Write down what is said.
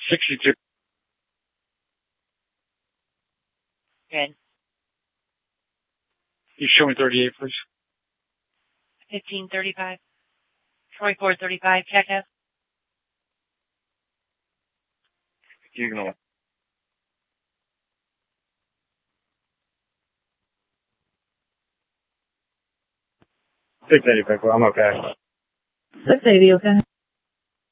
62. Good. You show me 38, please. 1535. Troy 435, check out. You can 685, I'm okay. 680, okay.